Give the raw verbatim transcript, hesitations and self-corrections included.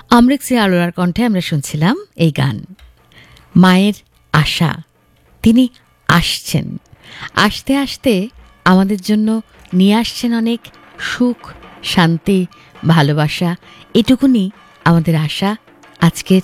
অমৃক্সি আরোরার কণ্ঠে আমরা শুনছিলাম এই গান। মায়ের আশা, তিনি আসছেন, আসতে আসতে আমাদের জন্য নিয়ে আসছেন অনেক সুখ, শান্তি, ভালোবাসা। এটুকুনি আমাদের আশা আজকের